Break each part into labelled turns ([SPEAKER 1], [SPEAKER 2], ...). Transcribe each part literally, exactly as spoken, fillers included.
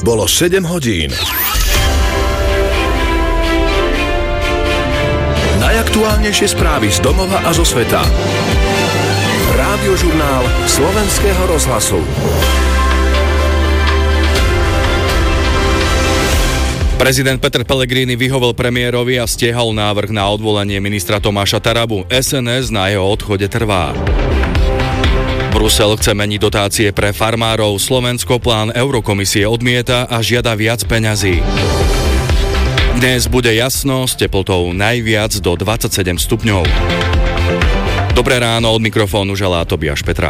[SPEAKER 1] Bolo sedem hodín. Najaktuálnejšie správy z domova a zo sveta. Rádiožurnál Slovenského rozhlasu.
[SPEAKER 2] Prezident Peter Pellegrini vyhovel premiérovi a stiehol návrh na odvolanie ministra Tomáša Tarabu. es en es na jeho odchode trvá. Brusel chce meniť dotácie pre farmárov. Slovensko plán Eurokomisie odmieta a žiada viac peňazí. Dnes bude jasno, s teplotou najviac do dvadsaťsedem stupňov. Dobré ráno, od mikrofónu želá Tobiáš Petra.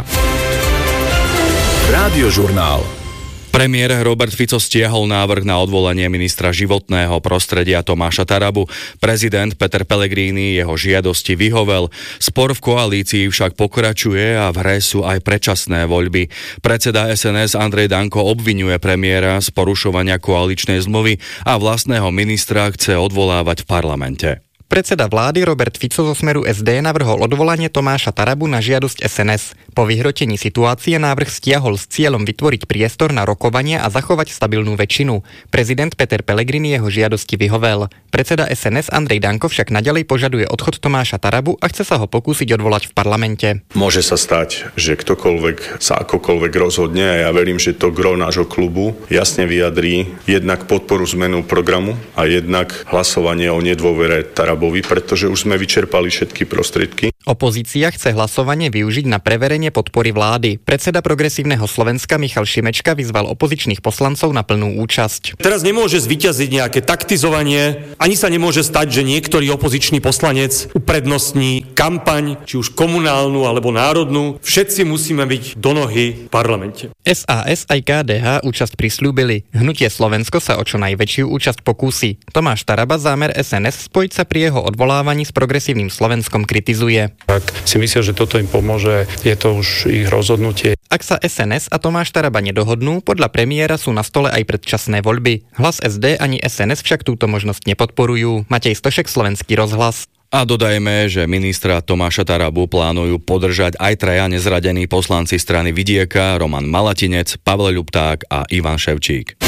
[SPEAKER 1] Rádiožurnál.
[SPEAKER 2] Premiér Robert Fico stiahol návrh na odvolanie ministra životného prostredia Tomáša Tarabu. Prezident Peter Pellegrini jeho žiadosti vyhovel. Spor v koalícii však pokračuje a v hre sú aj predčasné voľby. Predseda es en es Andrej Danko obviňuje premiéra z porušovania koaličnej zmluvy a vlastného ministra chce odvolávať v parlamente.
[SPEAKER 3] Predseda vlády Robert Fico zo Smeru es dé navrhol odvolanie Tomáša Tarabu na žiadosť es en es. Po vyhrotení situácie návrh stiahol s cieľom vytvoriť priestor na rokovanie a zachovať stabilnú väčšinu. Prezident Peter Pellegrini jeho žiadosti vyhovel. Predseda es en es Andrej Danko však naďalej požaduje odchod Tomáša Tarabu a chce sa ho pokúsiť odvolať v parlamente.
[SPEAKER 4] Môže sa stať, že ktokoľvek sa akokoľvek rozhodne, a ja verím, že to gro nášho klubu jasne vyjadrí jednak podporu zmenu programu a jednak hlasovanie o nedôvere Tarabu, pretože už sme vyčerpali všetky prostriedky.
[SPEAKER 3] Opozícia chce hlasovanie využiť na preverenie podpory vlády. Predseda Progresívneho Slovenska Michal Šimečka vyzval opozičných poslancov na plnú účasť.
[SPEAKER 5] Teraz nemôže zvíťaziť nejaké taktizovanie, ani sa nemôže stať, že niektorý opozičný poslanec uprednostní kampaň, či už komunálnu alebo národnú. Všetci musíme byť do nohy v parlamente.
[SPEAKER 3] es a es aj ká dé há účasť prisľúbili. Hnutie Slovensko sa o čo najväčšiu účasť pokúsi. Tomáš Taraba zámer es en es spojiť sa pri jeho odvolávaní s Progresívnym Slovenskom kritizuje.
[SPEAKER 6] Ak si myslia, že toto im pomôže, je to už ich rozhodnutie.
[SPEAKER 3] Ak sa es en es a Tomáš Taraba nedohodnú, podľa premiéra sú na stole aj predčasné voľby. Hlas es dé ani es en es však túto možnosť nepodporujú. Matej Stošek, Slovenský rozhlas.
[SPEAKER 2] A dodajme, že ministra Tomáša Tarabu plánujú podržať aj traja nezradení poslanci strany Vidieka, Roman Malatinec, Pavel Ľupták a Ivan Ševčík.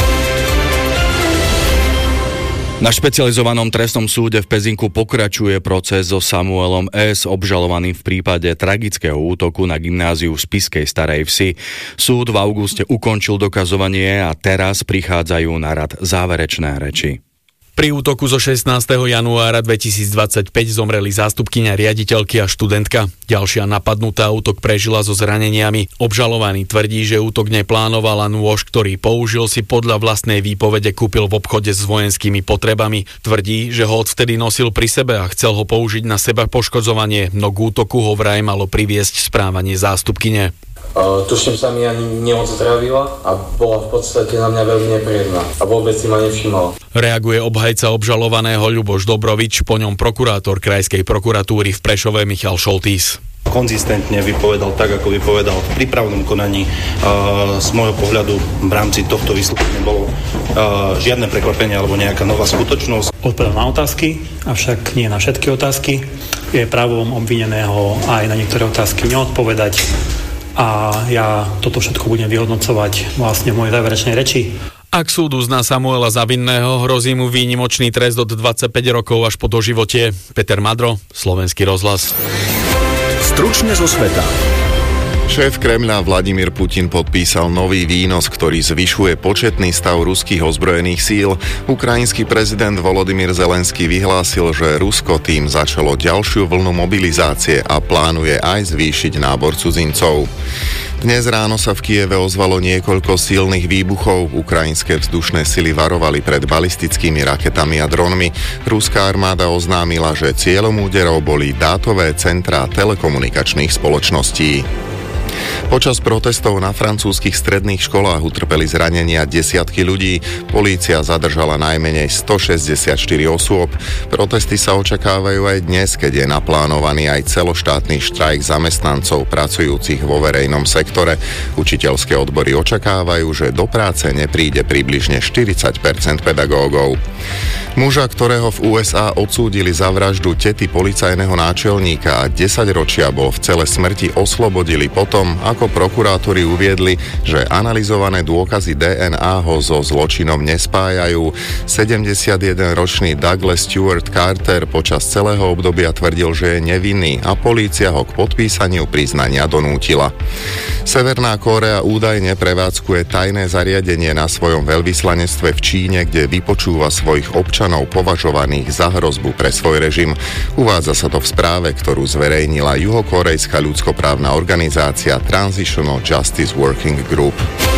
[SPEAKER 2] Na špecializovanom trestnom súde v Pezinku pokračuje proces so Samuelom S., obžalovaným v prípade tragického útoku na gymnáziu v Spišskej Starej Vsi. Súd v auguste ukončil dokazovanie a teraz prichádzajú na rad záverečné reči.
[SPEAKER 7] Pri útoku zo šestnásteho januára dvetisícdvadsaťpäť zomreli zástupkyňa riaditeľky a študentka. Ďalšia napadnutá útok prežila so zraneniami. Obžalovaný tvrdí, že útok neplánoval a nôž, ktorý použil, si podľa vlastnej výpovede kúpil v obchode s vojenskými potrebami. Tvrdí, že ho odvtedy nosil pri sebe a chcel ho použiť na seba poškodzovanie, no k útoku ho vraj malo priviesť správanie zástupkyne.
[SPEAKER 8] Uh, tuším sa mi ani neodzdravila a bola v podstate na mňa veľmi nepríjemná a vôbec si ma nevšimala.
[SPEAKER 7] Reaguje obhajca obžalovaného Ľuboš Dobrovič, po ňom prokurátor Krajskej prokuratúry v Prešove Michal Šoltís.
[SPEAKER 9] Konzistentne vypovedal tak, ako vypovedal v prípravnom konaní. Uh, z môjho pohľadu v rámci tohto vysvetlenia bolo uh, žiadne prekvapenie alebo nejaká nová skutočnosť.
[SPEAKER 10] Odpovedal na otázky, avšak nie na všetky otázky. Je právom obvineného aj na niektoré otázky neodpovedať. A ja toto všetko budem vyhodnocovať vlastne v mojej záverečnej reči.
[SPEAKER 7] Ak súd uzná Samuela za vinného, hrozí mu výnimočný trest od dvadsaťpäť rokov až po doživotie. Peter Madro, Slovenský rozhlas.
[SPEAKER 1] Stručne zo sveta.
[SPEAKER 11] Šéf Kremľa Vladimír Putin podpísal nový výnos, ktorý zvyšuje početný stav ruských ozbrojených síl. Ukrajinský prezident Volodymyr Zelenský vyhlásil, že Rusko tým začalo ďalšiu vlnu mobilizácie a plánuje aj zvýšiť nábor cudzincov. Dnes ráno sa v Kieve ozvalo niekoľko silných výbuchov. Ukrajinské vzdušné sily varovali pred balistickými raketami a dronmi. Ruská armáda oznámila, že cieľom úderov boli dátové centrá telekomunikačných spoločností. Počas protestov na francúzskych stredných školách utrpeli zranenia desiatky ľudí. Polícia zadržala najmenej stošesťdesiatštyri osôb. Protesty sa očakávajú aj dnes, keď je naplánovaný aj celoštátny štrajk zamestnancov pracujúcich vo verejnom sektore. Učiteľské odbory očakávajú, že do práce nepríde približne štyridsať percent pedagógov. Muža, ktorého v ú es á odsúdili za vraždu tety policajného náčelníka a desaťročia bol v cele smrti, oslobodili potom, ako prokurátori uviedli, že analyzované dôkazy dé en á ho so zločinom nespájajú. sedemdesiatjedenročný Douglas Stewart Carter počas celého obdobia tvrdil, že je nevinný a polícia ho k podpísaniu priznania donútila. Severná Kórea údajne prevádzkuje tajné zariadenie na svojom veľvyslanectve v Číne, kde vypočúva svojich občanov považovaných za hrozbu pre svoj režim. Uvádza sa to v správe, ktorú zverejnila juhokorejská ľudskoprávna organizácia Transitional Justice Working Group.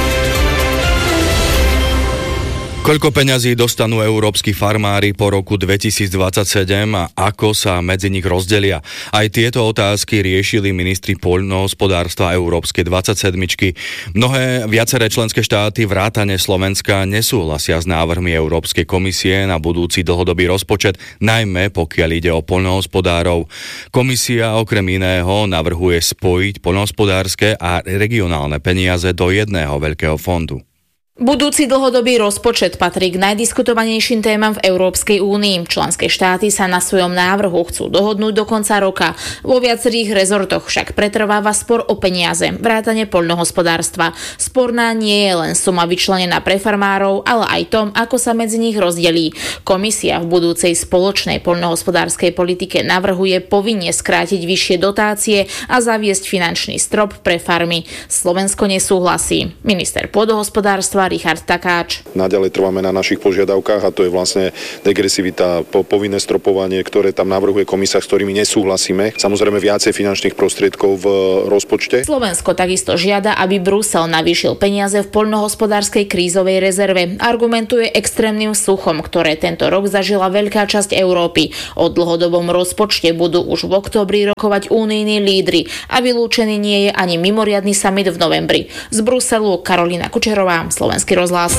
[SPEAKER 2] Koľko peňazí dostanú európski farmári po roku dvetisícdvadsaťsedem a ako sa medzi nich rozdelia? Aj tieto otázky riešili ministri poľnohospodárstva Európskej dvadsaťsedmičky. Mnohé viaceré členské štáty vrátane Slovenska nesúhlasia s návrhmi Európskej komisie na budúci dlhodobý rozpočet, najmä pokiaľ ide o poľnohospodárov. Komisia okrem iného navrhuje spojiť poľnohospodárske a regionálne peniaze do jedného veľkého fondu.
[SPEAKER 12] Budúci dlhodobý rozpočet patrí k najdiskutovanejším témam v Európskej únii. Členské štáty sa na svojom návrhu chcú dohodnúť do konca roka. Vo viacerých rezortoch však pretrváva spor o peniaze, vrátane poľnohospodárstva. Sporná nie je len suma vyčlenená pre farmárov, ale aj tom, ako sa medzi nich rozdelí. Komisia v budúcej spoločnej poľnohospodárskej politike navrhuje povinne skrátiť vyššie dotácie a zaviesť finančný strop pre farmy. Slovensko nesúhlasí. Minister pôdohospodárstva Richard Takáč.
[SPEAKER 13] Naďalej trváme na našich požiadavkách a to je vlastne degresivita, povinné stropovanie, ktoré tam navrhuje komisia, s ktorými nesúhlasíme. Samozrejme viacej finančných prostriedkov v rozpočte.
[SPEAKER 12] Slovensko takisto žiada, aby Brusel navýšil peniaze v poľnohospodárskej krízovej rezerve. Argumentuje extrémnym suchom, ktoré tento rok zažila veľká časť Európy. O dlhodobom rozpočte budú už v októbri rokovať únijní lídri a vylúčený nie je ani mimoriadny summit v novembri. Z Bruselu Karolína Kučerová, Slovenský rozhlas.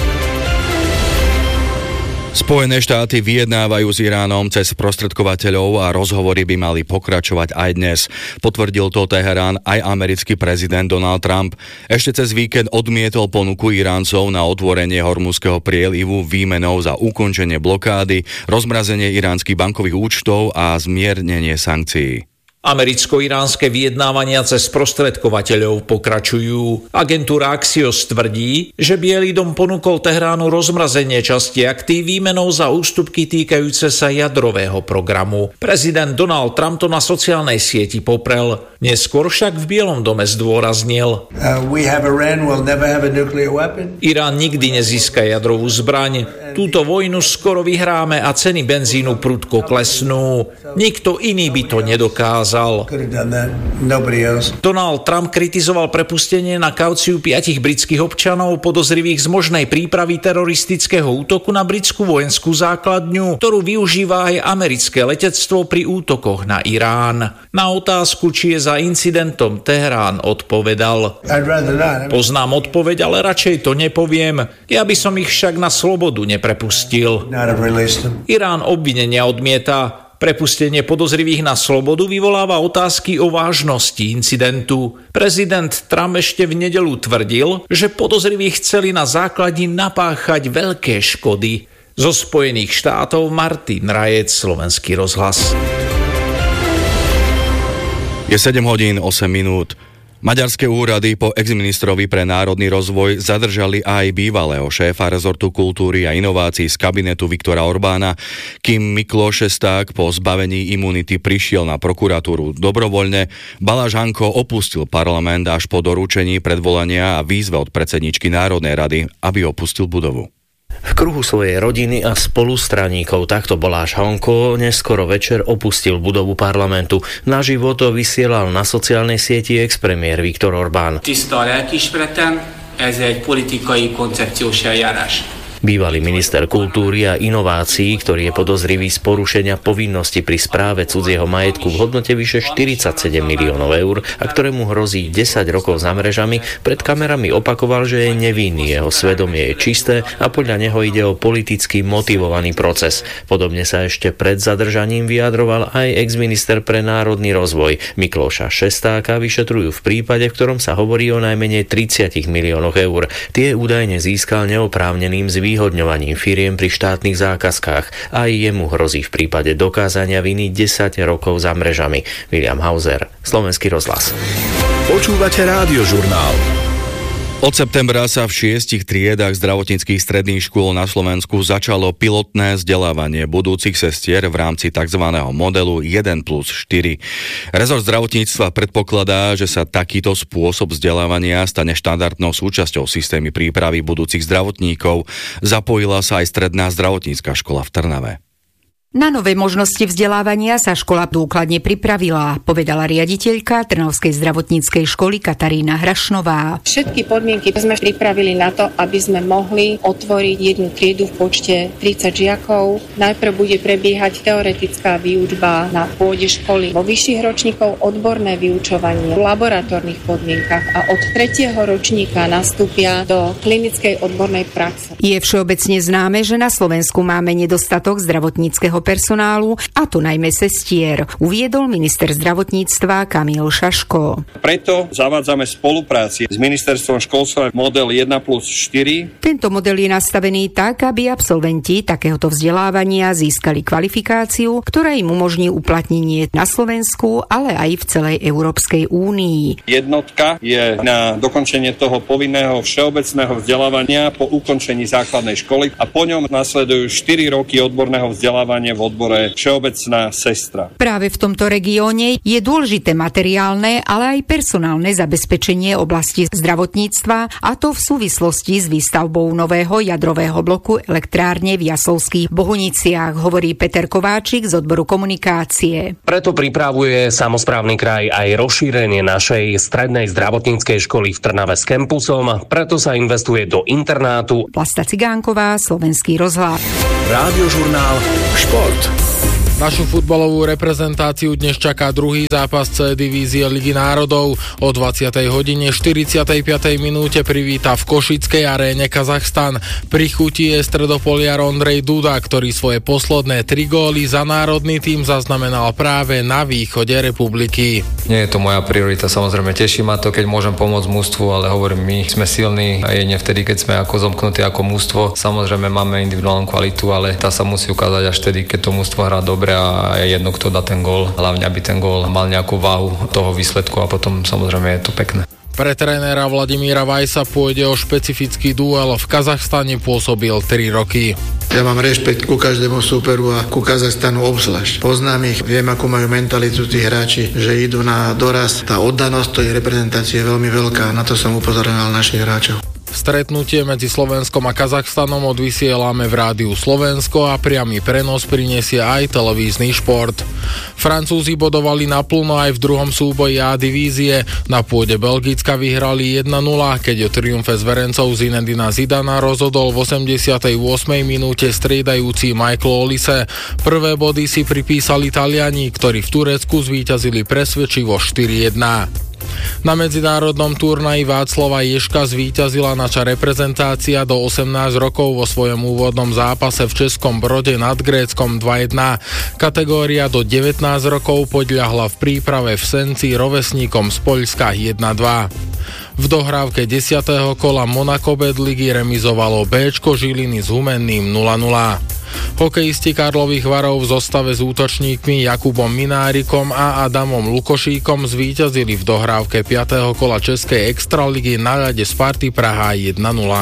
[SPEAKER 2] Spojené štáty vyjednávajú s Iránom cez sprostredkovateľov a rozhovory by mali pokračovať aj dnes. Potvrdil to Teherán aj americký prezident Donald Trump. Ešte cez víkend odmietol ponuku Iráncov na otvorenie Hormuzského prielivu výmenou za ukončenie blokády, rozmrazenie iránskych bankových účtov a zmiernenie sankcií.
[SPEAKER 14] Americko-iránske vyjednávania cez sprostredkovateľov pokračujú. Agentúra Axios tvrdí, že Bielý dom ponúkol Tehránu rozmrazenie časti aktív výmenou za ústupky týkajúce sa jadrového programu. Prezident Donald Trump to na sociálnej sieti poprel. Neskôr však v Bielom dome zdôraznil: uh, Irán nikdy nezíska jadrovú zbraň. Túto vojnu skoro vyhráme a ceny benzínu prudko klesnú. Nikto iný by to nedokázal. Donald Trump kritizoval prepustenie na kauciu piatich britských občanov podozrivých z možnej prípravy teroristického útoku na britskú vojenskú základňu, ktorú využíva aj americké letectvo pri útokoch na Irán. Na otázku, či je za incidentom Teherán, odpovedal: Poznám odpoveď, ale radšej to nepoviem. Ja by som ich však na slobodu neprepustil. Irán obvinenia odmieta. Prepustenie podozrivých na slobodu vyvoláva otázky o vážnosti incidentu. Prezident Trump ešte v nedeľu tvrdil, že podozriví chceli na základni napáchať veľké škody. Zo Spojených štátov Martin Rajec, Slovenský rozhlas.
[SPEAKER 2] Je sedem hodín osem minút. Maďarské úrady po exministrovi pre národný rozvoj zadržali aj bývalého šéfa rezortu kultúry a inovácií z kabinetu Viktora Orbána, kým Mikloš Šesták po zbavení imunity prišiel na prokuratúru dobrovoľne. Baláš Hanko opustil parlament až po doručení predvolania a výzve od predsedničky Národnej rady, aby opustil budovu.
[SPEAKER 15] V kruhu svojej rodiny a spolustraníkov takto Baláš Hanko neskoro večer opustil budovu parlamentu. Naživo to vysielal na sociálnej sieti ex-premiér Viktor Orbán.
[SPEAKER 16] Tiszta lelkiismeretem, ez egy politikai koncepciós eljárás.
[SPEAKER 15] Bývalý minister kultúry a inovácií, ktorý je podozrivý z porušenia povinnosti pri správe cudzieho majetku v hodnote vyše štyridsaťsedem miliónov eur a ktorému hrozí desať rokov za mrežami, pred kamerami opakoval, že je nevinný, jeho svedomie je čisté a podľa neho ide o politicky motivovaný proces. Podobne sa ešte pred zadržaním vyjadroval aj ex-minister pre národný rozvoj Mikloša Šestáka. Vyšetrujú v prípade, v ktorom sa hovorí o najmenej tridsať miliónoch eur. Tie údajne získal neoprávneným zvýšením zvýhodňovaním firiem pri štátnych zákazkách a aj jemu hrozí v prípade dokázania viny desať rokov za mrežami. William Hauser, Slovenský rozhlas.
[SPEAKER 1] Počúvate Rádiožurnál.
[SPEAKER 2] Od septembra sa v šiestich triedách zdravotníckych stredných škôl na Slovensku začalo pilotné vzdelávanie budúcich sestier v rámci tzv. Modelu jeden plus štyri. Rezort zdravotníctva predpokladá, že sa takýto spôsob vzdelávania stane štandardnou súčasťou systémy prípravy budúcich zdravotníkov. Zapojila sa aj stredná zdravotnícka škola v Trnave.
[SPEAKER 17] Na nové možnosti vzdelávania sa škola dôkladne pripravila, povedala riaditeľka Trnavskej zdravotníckej školy Katarína Hrašnová.
[SPEAKER 18] Všetky podmienky sme pripravili na to, aby sme mohli otvoriť jednu triedu v počte tridsať žiakov. Najprv bude prebiehať teoretická výučba na pôde školy. Vo vyšších ročníkov odborné vyučovanie v laboratórnych podmienkach a od tretieho ročníka nastúpia do klinickej odbornej praxe.
[SPEAKER 17] Je všeobecne známe, že na Slovensku máme nedostatok zdravotníckeho personálu, a to najmä sestier, uviedol minister zdravotníctva Kamil Šaško.
[SPEAKER 19] Preto zavádzame spolupráci s ministerstvom školstva model jeden plus štyri.
[SPEAKER 17] Tento model je nastavený tak, aby absolventi takéhoto vzdelávania získali kvalifikáciu, ktorá im umožní uplatnenie na Slovensku, ale aj v celej Európskej únii.
[SPEAKER 19] Jednotka je na dokončenie toho povinného všeobecného vzdelávania po ukončení základnej školy a po ňom nasledujú štyri roky odborného vzdelávania v odbore všeobecná sestra.
[SPEAKER 17] Práve v tomto regióne je dôležité materiálne, ale aj personálne zabezpečenie oblasti zdravotníctva, a to v súvislosti s výstavbou nového jadrového bloku elektrárne v Jaslovských Bohuniciach, hovorí Peter Kováčik z odboru komunikácie.
[SPEAKER 20] Preto pripravuje samosprávny kraj aj rozšírenie našej strednej zdravotníckej školy v Trnave s kampusom, preto sa investuje do internátu.
[SPEAKER 17] Vlasta Cigánková, Slovenský rozhlas.
[SPEAKER 1] Rádiožurnál Šport.
[SPEAKER 21] Našu futbalovú reprezentáciu dnes čaká druhý zápas C divízie Ligy národov. O dvadsiatej hodine štyridsiatej piatej minúte privíta v Košickej aréne Kazachstan. Pri chuti je stredopoliar Ondrej Duda, ktorý svoje posledné tri góly za národný tím zaznamenal práve na východe republiky.
[SPEAKER 22] Nie je to moja priorita, samozrejme teší ma to, keď môžem pomôcť mužstvu, ale hovorím, my sme silní a jedine vtedy, keď sme ako zomknutí ako mužstvo. Samozrejme máme individuálnu kvalitu, ale tá sa musí ukázať až vtedy, keď to mužstvo hrá dobre a je jedno, kto dá ten gól. Hlavne, aby ten gól mal nejakú váhu toho výsledku a potom samozrejme je to pekné.
[SPEAKER 21] Pre trénera Vladimíra Vajsa pôjde o špecifický duel. V Kazachstane pôsobil tri roky.
[SPEAKER 23] Ja mám rešpekt ku každému súperu a ku Kazachstanu obzvlášť. Poznám ich, viem, akú majú mentalitu tí hráči, že idú na doraz. Tá oddanosť tej reprezentácie je veľmi veľká, na to som upozorňoval našich hráčov.
[SPEAKER 21] Stretnutie medzi Slovenskom a Kazachstanom odvysielame v rádiu Slovensko a priamy prenos prinesie aj televízny šport. Francúzi bodovali naplno aj v druhom súboji A divízie. Na pôde Belgicka vyhrali jeden nula, keď o triumfe zverencov Zinedina Zidana rozhodol v osemdesiatej ôsmej minúte striedajúci Michael Olise. Prvé body si pripísali Taliani, ktorí v Turecku zvíťazili presvedčivo štyri jedna. Na medzinárodnom turnaji Václava Ježka zvíťazila naša reprezentácia do osemnásť rokov vo svojom úvodnom zápase v Českom Brode nad Gréckom dva jedna. Kategória do devätnásť rokov podľahla v príprave v Senci rovesníkom z Poľska jeden dva. V dohrávke desiateho kola Monaco Bad Ligy remizovalo Béčko Žiliny s Humenným nula nula. Hokejisti Karlových Varov v zostave s útočníkmi Jakubom Minárikom a Adamom Lukošíkom zvíťazili v dohrávke piateho kola Českej extraligy na ľade Sparty Praha jeden nula.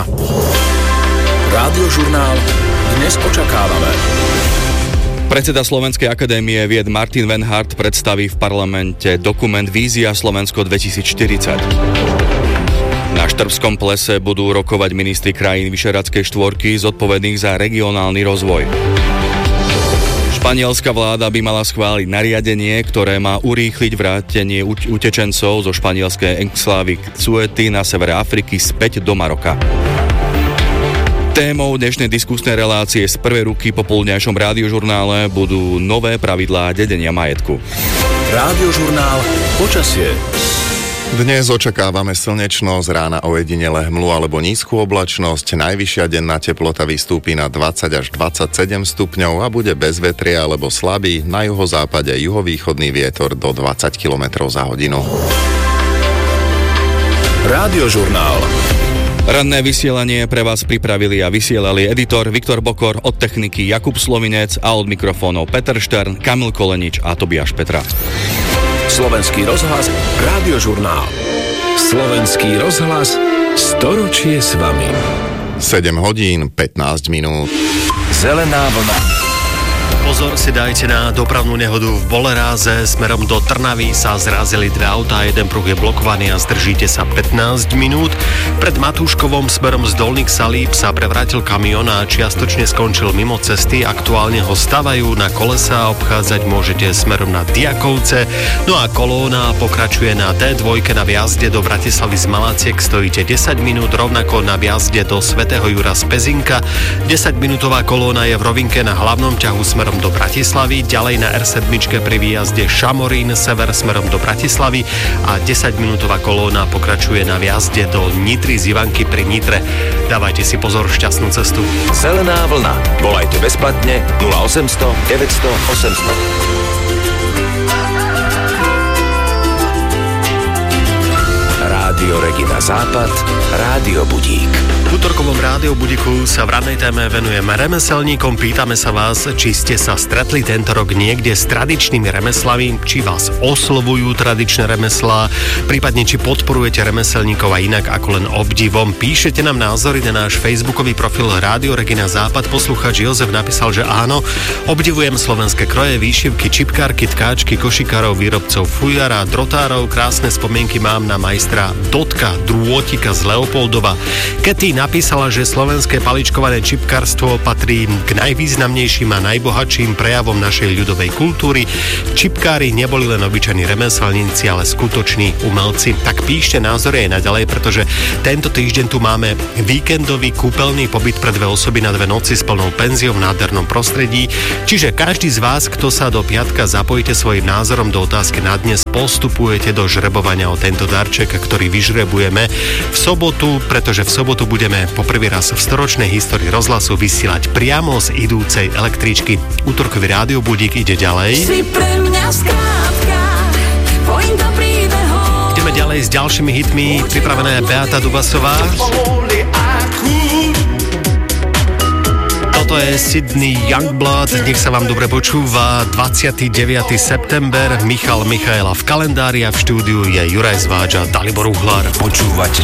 [SPEAKER 1] Rádiožurnál dnes očakávame.
[SPEAKER 2] Predseda Slovenskej akadémie vied Martin Wenhardt predstaví v parlamente dokument Vízia Slovensko dvetisícštyridsať. Na Štrbskom plese budú rokovať ministri krajín Vyšehradskej štvorky zodpovedných za regionálny rozvoj. Španielská vláda by mala schváliť nariadenie, ktoré má urýchliť vrátenie utečencov zo španielskej enklávy Ceuty na severe Afriky späť do Maroka. Témou dnešnej diskusnej relácie z prvej ruky po poludňajšom rádiožurnále budú nové pravidlá dedenia majetku.
[SPEAKER 1] Rádiožurnál počasie.
[SPEAKER 11] Dnes očakávame slnečno, z rána ojedinele hmlu alebo nízku oblačnosť. Najvyššia denná teplota vystúpi na dvadsať až dvadsaťsedem stupňov a bude bez vetria alebo slabý, na juhozápade juhovýchodný vietor do dvadsať kilometrov za hodinu.
[SPEAKER 1] Rádiožurnál.
[SPEAKER 2] Ranné vysielanie pre vás pripravili a vysielali editor Viktor Bokor, od techniky Jakub Slovinec a od mikrofónov Peter Štern, Kamil Kolenič a Tobiáš Petra.
[SPEAKER 1] Slovenský rozhlas, Rádiožurnál. Slovenský rozhlas, storočie s vami.
[SPEAKER 11] sedem hodín pätnásť minút.
[SPEAKER 1] Zelená vlna.
[SPEAKER 4] Pozor si dajte na dopravnú nehodu v Boleráze. Smerom do Trnavy sa zrazili dve autá, jeden pruh je blokovaný a zdržíte sa pätnásť minút. Pred Matúškovom smerom z Dolných Salíb sa prevrátil kamión a čiastočne skončil mimo cesty. Aktuálne ho stavajú na kolesa, obchádzať môžete smerom na Diakovce. No a kolóna pokračuje na dé dva na vjazde do Bratislavy z Malaciek. Stojíte desať minút, rovnako na vjazde do Svätého Jura z Pezinka. desaťminútová kolóna je v rovinke na hlavnom ťahu smerom do Bratislavy, ďalej na er sedem pri výjazde Šamorín sever smerom do Bratislavy a desaťminútová kolóna pokračuje na vjazde do Nitry z Ivanky pri Nitre. Dávajte si pozor, šťastnú cestu.
[SPEAKER 1] Zelená vlna. Volajte bezplatne nula osemsto deväťsto osemsto. Rádio Regina Západ, Rádio Budík.
[SPEAKER 4] V útorkovom Rádio Budíku sa v rannej téme venujeme remeselníkom. Pýtame sa vás, či ste sa stretli tento rok niekde s tradičnými remeslami, či vás oslovujú tradičné remeslá, prípadne či podporujete remeselníkov a inak ako len obdivom. Píšete nám názory na náš facebookový profil Rádio Regina Západ. Poslucháč Jozef napísal, že áno, obdivujem slovenské kroje, výšivky, čipkárky, tkáčky, košikárov, výrobcov fujara, drotárov. Krásne spomienky mám na majstra Dotka Drôtika z Leopoldova. Kety napísala, že slovenské paličkované čipkárstvo patrí k najvýznamnejším a najbohatším prejavom našej ľudovej kultúry. Čipkári neboli len obyčajní remeselníci, ale skutoční umelci. Tak píšte názory aj naďalej, pretože tento týždeň tu máme víkendový kúpeľný pobyt pre dve osoby na dve noci s plnou penziou v nádhernom prostredí. Čiže každý z vás, kto sa do piatka zapojíte svojim názorom do otázky na dnes, postupujete do žrebovania o tento darček, ktorý vyžrebujeme v sobotu, pretože v sobotu budeme poprvý raz v storočnej histórii rozhlasu vysielať priamo z idúcej električky. Útorkový Rádio Budík ide ďalej.
[SPEAKER 5] Si pre mňa skrátka, pointa príbehov.
[SPEAKER 4] Ideme ďalej s ďalšími hitmi. Pripravená je Beata Dubasová. Toto je Sydney Youngblood, nech sa vám dobre počúva. dvadsiateho deviateho september, Michal Michaela v kalendári a v štúdiu je Juraj Zváč a Dalibor Uhlár.
[SPEAKER 1] Počúvate